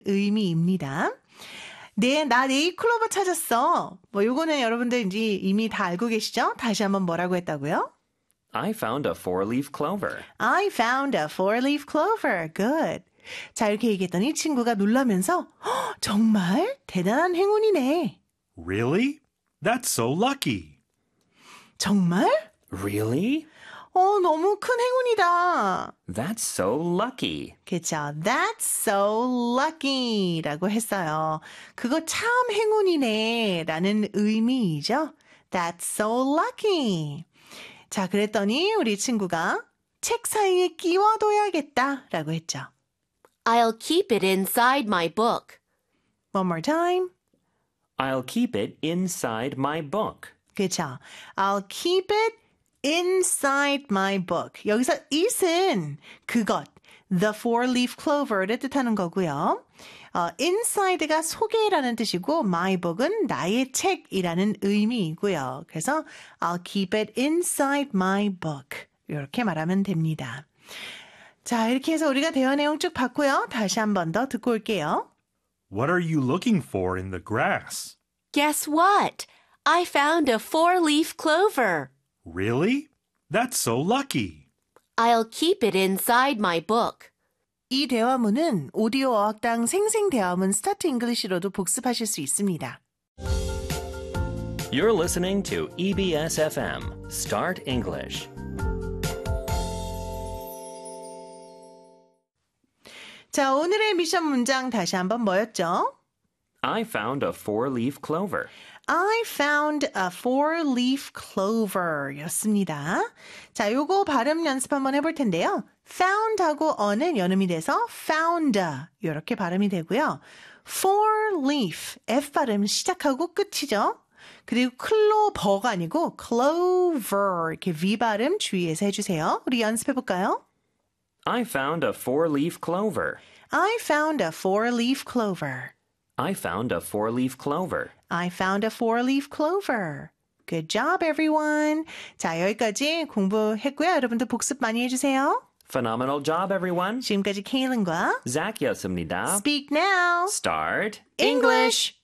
의미입니다. 네, 나 네잎클로버 찾았어. 뭐 요거는 여러분들 이제 이미 다 알고 계시죠? 다시 한번 뭐라고 했다고요? I found a four-leaf clover. I found a four-leaf clover. Good. 자, 이렇게 얘기했더니 친구가 놀라면서 정말 대단한 행운이네. Really? That's so lucky. 정말? Really? 너무 큰 행운이다. That's so lucky. 그쵸. That's so lucky 라고 했어요. 그거 참 행운이네 라는 의미이죠. That's so lucky. 자, 그랬더니 우리 친구가 책 사이에 끼워둬야겠다 라고 했죠. I'll keep it inside my book. One more time. I'll keep it inside my book. 그쵸. I'll keep it inside my book. 여기서 it은 그것, the four-leaf clover를 뜻하는 거고요. inside가 속에라는 뜻이고 my book은 나의 책이라는 의미이고요. 그래서 I'll keep it inside my book. 이렇게 말하면 됩니다. 자, 이렇게 해서 우리가 대화 내용 쭉 봤고요. 다시 한 번 더 듣고 올게요. What are you looking for in the grass? Guess what? I found a four-leaf clover. Really? That's so lucky. I'll keep it inside my book. 이 대화문은 오디오 어학당 생생대화문 스타트 잉글리시로도 복습하실 수 있습니다. You're listening to EBS FM, Start English. 자, 오늘의 미션 문장 다시 한번 뭐였죠? I found a four-leaf clover. I found a four-leaf clover 였습니다. 자, 요거 발음 연습 한번 해볼 텐데요. found하고 어는 연음이 돼서 found 이렇게 발음이 되고요. four-leaf, F 발음 시작하고 끝이죠. 그리고 클로버가 아니고 clover 이렇게 V 발음 주의해서 해주세요. 우리 연습해볼까요? I found a four-leaf clover. I found a four-leaf clover. I found a four-leaf clover. I found a four-leaf clover. Good job, everyone. 자, 여기까지 공부했고요. 여러분들 복습 많이 해주세요. Phenomenal job, everyone. 지금까지 케일린과 Zach였습니다. Speak Now. Start English.